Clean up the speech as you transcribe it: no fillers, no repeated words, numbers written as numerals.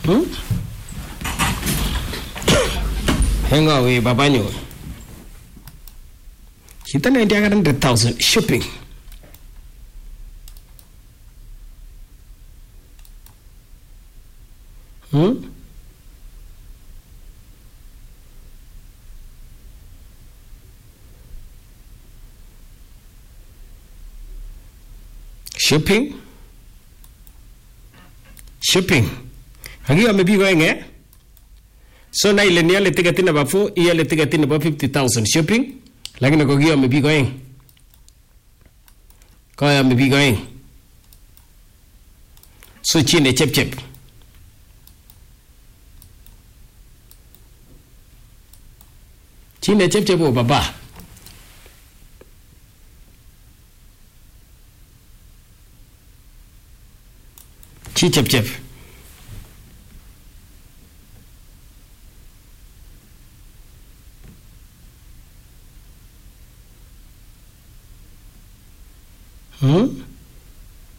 Hang away, Babanyo. Kita na dia 100,000 shipping. Shipping. Hagi amebi going eh? So na ile ni ale ticket number 4, ile ticket number 50,000 shipping. Lakini kwa hiyo amebi going. Kwa hiyo amebi going. So chini chep. Chini chep baba. Chi chep.